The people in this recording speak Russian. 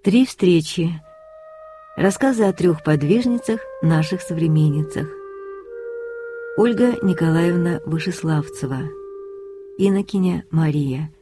Три встречи. Рассказы о 3 подвижницах, наших современницах. Ольга Николаевна Вышеславцева, инокиня Мария,